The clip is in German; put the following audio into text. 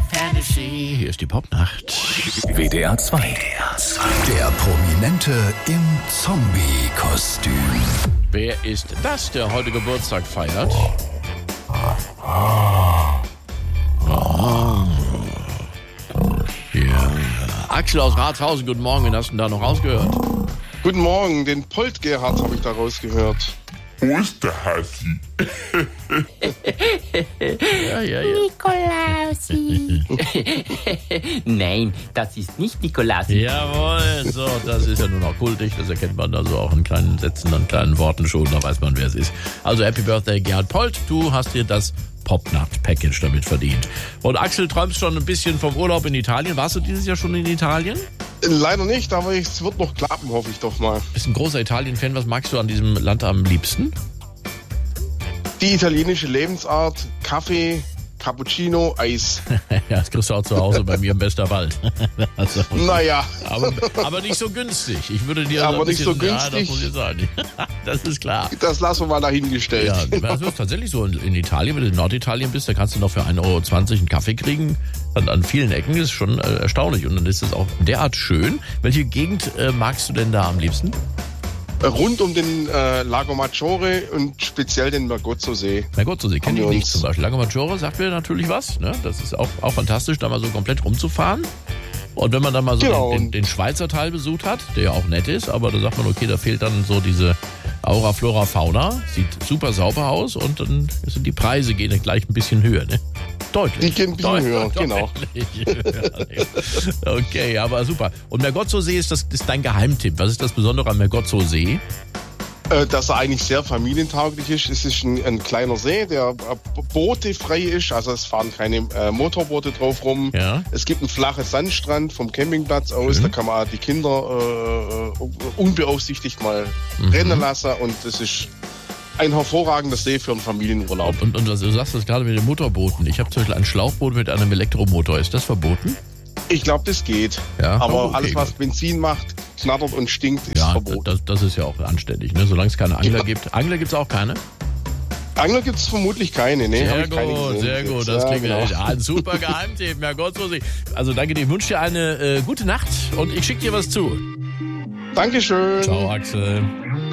Fantasy. Hier ist die Popnacht. WDR 2. Der Prominente im Zombie-Kostüm. Wer ist das, der heute Geburtstag feiert? Ja. Axel aus Ratshausen, guten Morgen. Wen hast du denn da noch rausgehört? Guten Morgen, den Polt Gerhard habe ich da rausgehört. Wo ist der Hassi? Ja. Nikolausi. Nein, das ist nicht Nikolausi. Jawohl, so, das ist ja nur noch kultig. Das erkennt man also auch in kleinen Sätzen, in kleinen Worten schon. Da weiß man, wer es ist. Also Happy Birthday, Gerhard Polt. Du hast dir das Popnacht-Package damit verdient. Und Axel, träumst schon ein bisschen vom Urlaub in Italien. Warst du dieses Jahr schon in Italien? Leider nicht, aber es wird noch klappen, hoffe ich doch mal. Bist ein großer Italien-Fan. Was magst du an diesem Land am liebsten? Die italienische Lebensart, Kaffee, Cappuccino, Eis. Ja, das kriegst du auch zu Hause bei mir im Westerwald. Also, Naja. aber nicht so günstig. Ich würde dir Aber so ein nicht so bisschen, ja, günstig. das muss ich sagen. Das ist klar. Das lassen wir mal dahingestellt. Ja, das ist tatsächlich so. In Italien, wenn du in Norditalien bist, da kannst du noch für 1,20 Euro einen Kaffee kriegen. An vielen Ecken ist schon erstaunlich. Und dann ist es auch derart schön. Welche Gegend magst du denn da am liebsten? Rund um den Lago Maggiore und speziell den Mergozzo-See. Mergozzo-See kenne ich Haben wir nicht uns- zum Beispiel. Lago Maggiore sagt mir natürlich was. Ne? Das ist auch fantastisch, da mal so komplett rumzufahren. Und wenn man dann mal so Genau. den Schweizer Teil besucht hat, der ja auch nett ist, aber da sagt man, okay, da fehlt dann so diese Aura, Flora, Fauna. Sieht super sauber aus und dann sind die Preise gehen dann gleich ein bisschen höher, ne? Deutlich. Die gehen ein bisschen höher, genau. Deutlich. Okay, aber super. Und Mergozzo-See ist dein Geheimtipp. Was ist das Besondere am Mergozzo-See? Dass er eigentlich sehr familientauglich ist. Es ist ein kleiner See, der bootefrei ist. Also es fahren keine Motorboote drauf rum. Ja. Es gibt einen flachen Sandstrand vom Campingplatz aus. Da kann man die Kinder unbeaufsichtigt mal rennen lassen. Und es ist ein hervorragender See für einen Familienurlaub. Und du sagst das gerade mit den Motorbooten. Ich habe zum Beispiel ein Schlauchboot mit einem Elektromotor. Ist das verboten? Ich glaube, das geht. Ja, Aber okay, alles, was gut. Benzin macht, knattert und stinkt, ist Ja, verboten. das ist ja auch anständig, ne? Solange es keine Angler gibt. Angler gibt es auch keine? Angler gibt es vermutlich keine. Nee, hab Sehr ich keine gut, gesehen sehr bis gut. jetzt. Das Ja, klingt genau. echt ein super Geheimtipp. Mergozzo-See. Also danke dir. Ich wünsche dir eine gute Nacht und ich schicke dir was zu. Dankeschön. Ciao, Axel.